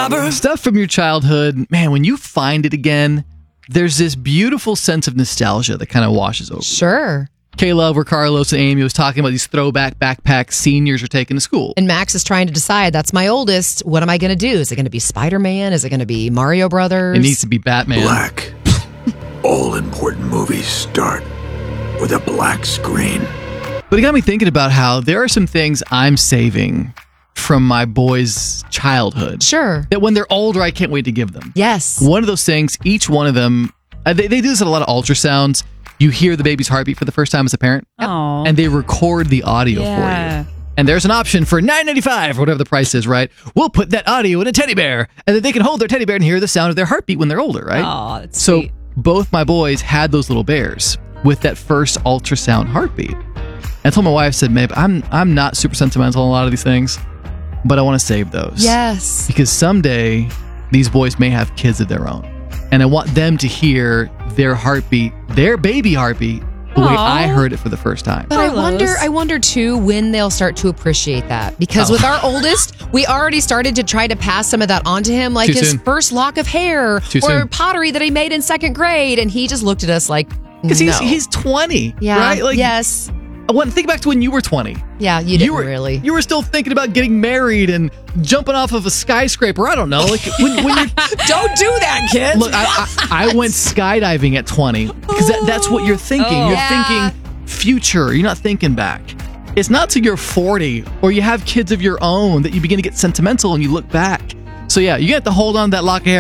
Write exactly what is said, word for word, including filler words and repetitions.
robber. Stuff from your childhood, man, when you find it again, there's this beautiful sense of nostalgia that kind of washes over. Sure. Kayla, where Carlos and Amy was talking about these throwback backpacks seniors are taking to school. And Max is trying to decide, that's my oldest. What am I going to do? Is it going to be Spider-Man? Is it going to be Mario Brothers? It needs to be Batman. Black. All important movies start with a black screen. But it got me thinking about how there are some things I'm saving from my boys' childhood. Sure. That when they're older, I can't wait to give them. Yes. One of those things, each one of them, uh, they, they do this at a lot of ultrasounds. You hear the baby's heartbeat for the first time as a parent. Aw. And they record the audio Yeah. for you. And there's an option for nine ninety-five or whatever the price is, right? We'll put that audio in a teddy bear, and then they can hold their teddy bear and hear the sound of their heartbeat when they're older, right? Aw, that's so sweet. both my boys had those little bears with that first ultrasound heartbeat. And I told my wife, I said, "Babe, I'm I'm not super sentimental on a lot of these things, but I want to save those. Yes. Because someday these boys may have kids of their own. And I want them to hear their heartbeat, their baby heartbeat, the way Aw. I heard it for the first time." But I Carlos. wonder, I wonder too, when they'll start to appreciate that. Because Oh. with our oldest, we already started to try to pass some of that on to him, like Too his soon. first lock of hair Too or soon. pottery that he made in second grade. And he just looked at us like, Because no. he's, he's twenty, yeah, right? Like, yes. I want think back to when you were twenty. Yeah, you didn't were, really. You were still thinking about getting married and jumping off of a skyscraper. I don't know. Like when, when you're, Don't do that, kids. look, I, I, I went skydiving at twenty because that, that's what you're thinking. Oh. You're Yeah. thinking future. You're not thinking back. It's not till you're forty or you have kids of your own that you begin to get sentimental and you look back. So yeah, you have to hold on to that lock of hair.